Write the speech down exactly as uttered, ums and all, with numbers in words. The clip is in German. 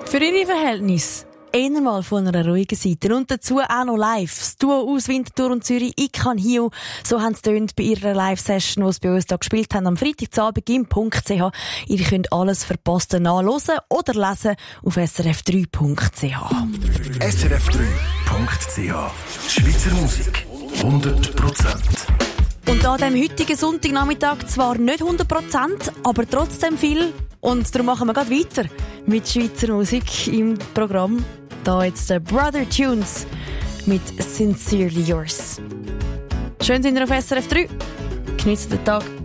Für ihre Verhältnisse eher mal von einer ruhigen Seite. Und dazu auch noch live. Das Duo aus Winterthur und Zürich, Ich kann Hio. So haben sie tönt bei ihrer Live-Session, die sie bei uns hier gespielt haben, am Freitagabend im Punkt C H. Ihr könnt alles Verpasste nachhören oder lesen auf S R F drei Punkt C H. S R F drei Punkt C H. Schweizer Musik. hundert Prozent. Und an diesem heutigen Sonntagnachmittag zwar nicht hundert Prozent, aber trotzdem viel. Und darum machen wir gerade weiter mit Schweizer Musik im Programm. Da jetzt der Brother Tunes mit Sincerely Yours. Schön sind wir auf S R F drei. Genießt den Tag.